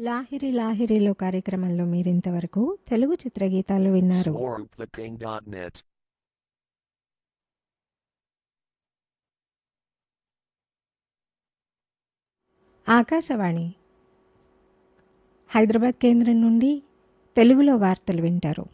లాహిరి లాహిరిలో కార్యక్రమంలో మీరింతవరకు తెలుగు చిత్రగీతాలు విన్నారు. Swarmtheping.net. ఆకాశవాణి హైదరాబాద్ కేంద్రం నుండి తెలుగులో వార్తలు వింటారు.